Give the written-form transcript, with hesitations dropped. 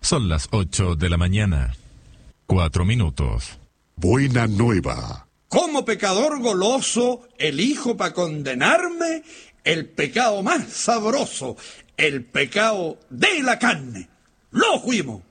Son las 8 de la mañana. 4 minutos. Buena nueva. Como pecador goloso, elijo para condenarme el pecado más sabroso, el pecado de la carne. ¡Lo fuimos!